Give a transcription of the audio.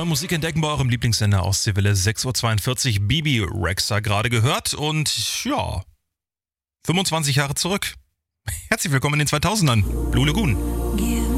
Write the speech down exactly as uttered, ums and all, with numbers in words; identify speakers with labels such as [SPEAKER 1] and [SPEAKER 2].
[SPEAKER 1] Musik entdecken bei eurem Lieblingssender aus Seville. sechs Uhr zweiundvierzig, Bibi Rexha gerade gehört und ja, fünfundzwanzig Jahre zurück. Herzlich willkommen in den zweitausendern. Blue Lagoon.